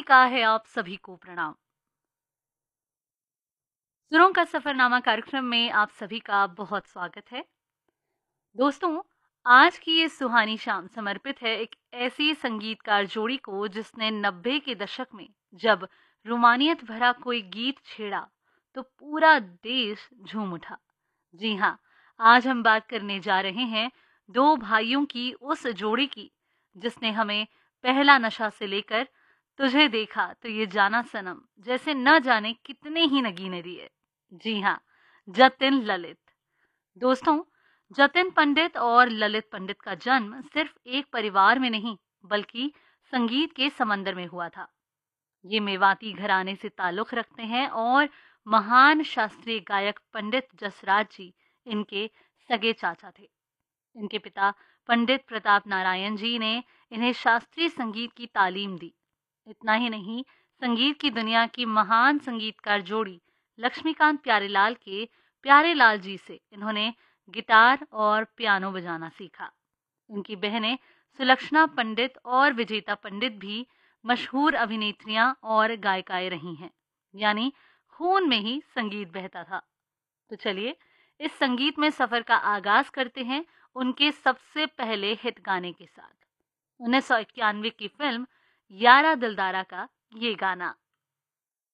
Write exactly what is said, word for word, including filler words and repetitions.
का है आप सभी को प्रणाम। सुरों का सफरनामा कार्यक्रम में आप सभी का बहुत स्वागत है। दोस्तों, आज की ये सुहानी शाम समर्पित है एक ऐसी संगीतकार जोड़ी को जिसने नब्बे के दशक में जब रोमानियत भरा कोई गीत छेड़ा तो पूरा देश झूम उठा। जी हाँ, आज हम बात करने जा रहे हैं दो भाइयों की उस जोड़ी की जिसने हमें पहला नशा से लेकर तुझे देखा तो ये जाना सनम जैसे न जाने कितने ही नगीने दिए। जी हाँ, जतिन ललित। दोस्तों, जतिन पंडित और ललित पंडित का जन्म सिर्फ एक परिवार में नहीं बल्कि संगीत के समंदर में हुआ था। ये मेवाती घराने से ताल्लुक रखते हैं और महान शास्त्रीय गायक पंडित जसराज जी इनके सगे चाचा थे। इनके पिता पंडित प्रताप नारायण जी ने इन्हें शास्त्रीय संगीत की तालीम दी। इतना ही नहीं, संगीत की दुनिया की महान संगीतकार जोड़ी लक्ष्मीकांत प्यारेलाल के प्यारेलाल जी से इन्होंने गिटार और पियानो बजाना सीखा। उनकी बहनें सुलक्षणा पंडित और विजेता पंडित भी मशहूर अभिनेत्रियां और गायिकाएं रही हैं। यानी खून में ही संगीत बहता था। तो चलिए इस संगीत में सफर का आगाज करते हैं उनके सबसे पहले हिट गाने के साथ। उन्नीस सौ इक्यानवे की फिल्म यारा दिलदारा का ये गाना।